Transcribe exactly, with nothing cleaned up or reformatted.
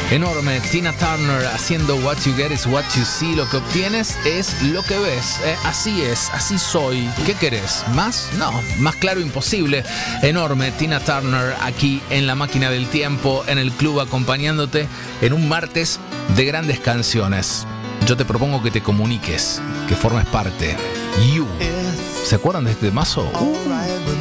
Enorme, Tina Turner haciendo What You Get is What You See. Lo que obtienes es lo que ves. Eh, así es, así soy. ¿Qué querés? ¿Más? No, más claro imposible. Enorme, Tina Turner aquí en La Máquina del Tiempo, en el club, acompañándote en un martes de grandes canciones. Yo te propongo que te comuniques, que formes parte. You. ¿Se acuerdan de este mazo? Uh.